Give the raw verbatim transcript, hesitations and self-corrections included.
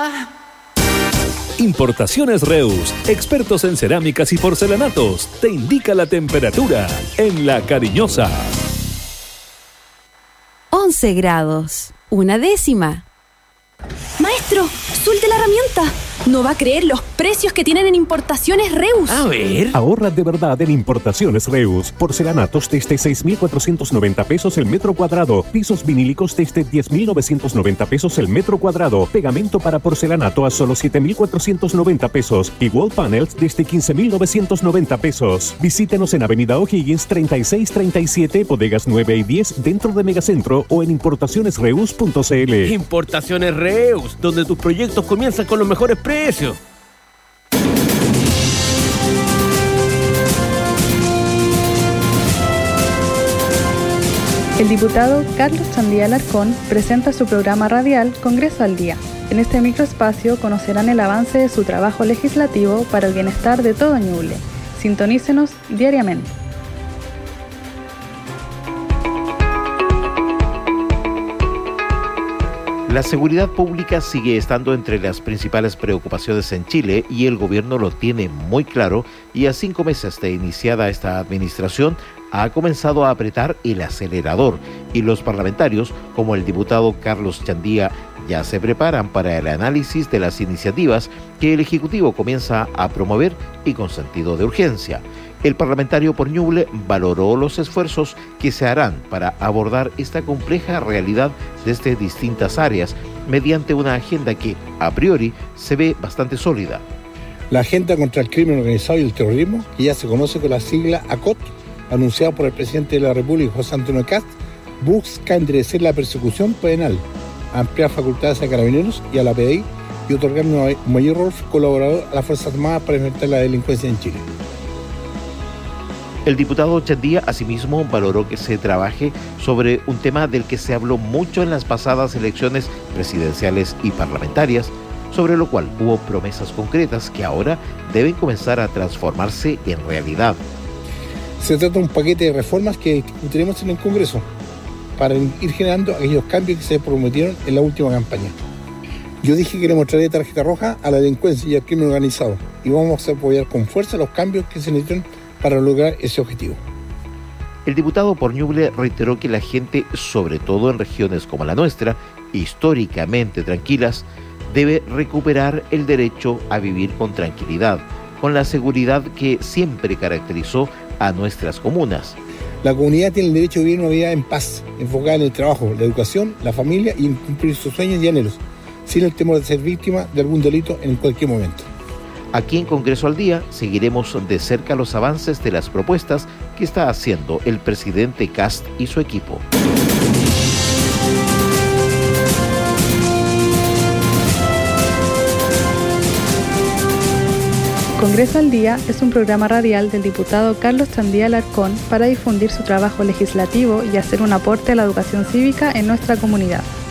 Cariñosa. Importaciones Reus, expertos en cerámicas y porcelanatos, te indica la temperatura en La Cariñosa. once grados, una décima. Maestro, suelte la herramienta. No va a creer los precios que tienen en Importaciones Reus. A ver. Ahorra de verdad en Importaciones Reus. Porcelanatos desde seis mil cuatrocientos noventa pesos el metro cuadrado. Pisos vinílicos desde diez mil novecientos noventa pesos el metro cuadrado. Pegamento para porcelanato a solo siete mil cuatrocientos noventa pesos. Y wall panels desde quince mil novecientos noventa pesos. Visítenos en Avenida O'Higgins treinta y seis treinta y siete, bodegas nueve y diez dentro de Megacentro o en importaciones reus punto c l. Importaciones Reus, donde tus proyectos comienzan con los mejores precios. El diputado Carlos Chandía Alarcón presenta su programa radial Congreso al Día. En este microespacio conocerán el avance de su trabajo legislativo para el bienestar de todo Ñuble. Sintonícenos diariamente. La seguridad pública sigue estando entre las principales preocupaciones en Chile y el gobierno lo tiene muy claro, y a cinco meses de iniciada esta administración ha comenzado a apretar el acelerador, y los parlamentarios, como el diputado Carlos Chandía, ya se preparan para el análisis de las iniciativas que el Ejecutivo comienza a promover y con sentido de urgencia. El parlamentario por Ñuble valoró los esfuerzos que se harán para abordar esta compleja realidad desde distintas áreas mediante una agenda que, a priori, se ve bastante sólida. La agenda contra el crimen organizado y el terrorismo, que ya se conoce con la sigla A C O T, anunciada por el presidente de la República, José Antonio Kast, busca endurecer la persecución penal, ampliar facultades a carabineros y a la P D I y otorgar un mayor rol colaborador a las Fuerzas Armadas para enfrentar la delincuencia en Chile. El diputado Chandía asimismo valoró que se trabaje sobre un tema del que se habló mucho en las pasadas elecciones presidenciales y parlamentarias, sobre lo cual hubo promesas concretas que ahora deben comenzar a transformarse en realidad. Se trata de un paquete de reformas que discutiremos en el Congreso para ir generando aquellos cambios que se prometieron en la última campaña. Yo dije que le mostraré tarjeta roja a la delincuencia y al crimen organizado, y vamos a apoyar con fuerza los cambios que se necesitan para lograr ese objetivo. El diputado por Ñuble reiteró que la gente, sobre todo en regiones como la nuestra, históricamente tranquilas, debe recuperar el derecho a vivir con tranquilidad, con la seguridad que siempre caracterizó a nuestras comunas. La comunidad tiene el derecho a vivir una vida en paz, enfocada en el trabajo, la educación, la familia y en cumplir sus sueños y anhelos, sin el temor de ser víctima de algún delito en cualquier momento. Aquí en Congreso al Día seguiremos de cerca los avances de las propuestas que está haciendo el presidente Kast y su equipo. Congreso al Día es un programa radial del diputado Carlos Chandía Alarcón para difundir su trabajo legislativo y hacer un aporte a la educación cívica en nuestra comunidad.